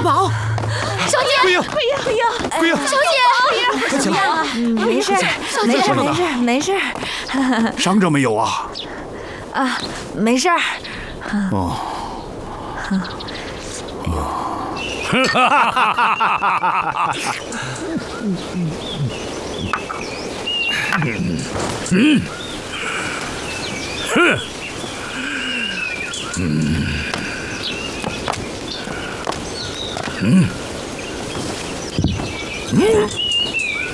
宝， 小姐， 桂英，桂英， 小姐， 快起来！ 没事，没事，没事，没事。 伤着没有啊？ 啊，没事。 哦。